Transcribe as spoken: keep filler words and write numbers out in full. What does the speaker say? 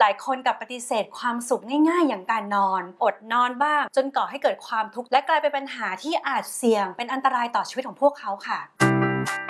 หลายคนกลับปฏิเสธความสุขง่ายๆอย่างการนอนอดนอนบ้างจนก่อให้เกิดความทุกข์และกลายเป็นปัญหาที่อาจเสี่ยงเป็นอันตรายต่อชีวิตของพวกเขาค่ะ